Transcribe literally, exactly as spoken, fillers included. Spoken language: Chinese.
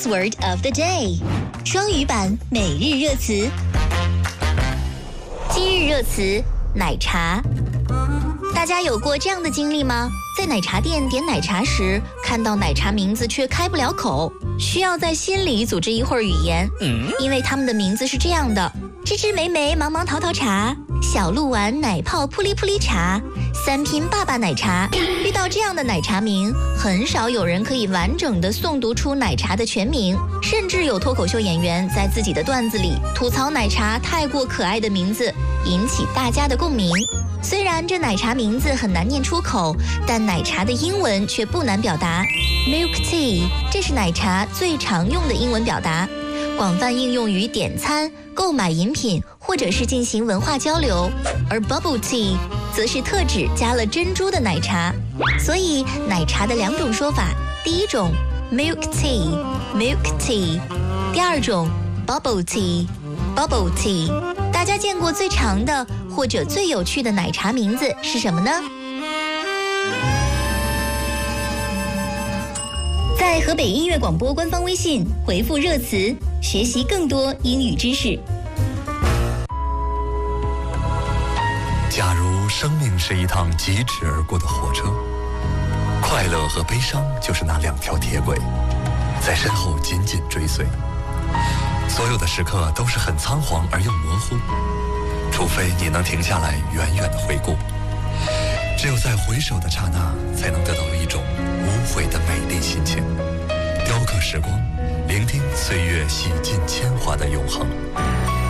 Buzzword of the day， 双语版每日热词。今日热词：奶茶。大家有过这样的经历吗？在奶茶店点奶茶时，看到奶茶名字却开不了口，需要在心里组织一会儿语言，因为他们的名字是这样的：芝芝美美忙忙淘淘茶，小鹿丸奶泡扑哩扑哩茶，三拼爸爸奶茶。遇到这样的奶茶名，很少有人可以完整的诵读出奶茶的全名，甚至有脱口秀演员在自己的段子里吐槽奶茶太过可爱的名字，引起大家的共鸣。虽然这奶茶名字很难念出口，但奶茶的英文却不难表达。Milk tea， 这是奶茶最常用的英文表达，广泛应用于点餐、购买饮品或者是进行文化交流。而 bubble tea 则是特指加了珍珠的奶茶。所以奶茶的两种说法，第一种 milk tea milk tea， 第二种 bubble tea bubble tea。 大家见过最长的或者最有趣的奶茶名字是什么呢？在河北音乐广播官方微信回复热词，学习更多英语知识。 假如生命是一趟疾驰而过的火车，快乐和悲伤就是那两条铁轨，在身后紧紧追随。所有的时刻都是很仓皇而又模糊，除非你能停下来远远地回顾。只有在回首的刹那，才能得到一种无悔的美丽心情，雕刻时光，聆听岁月洗尽铅华的永恒。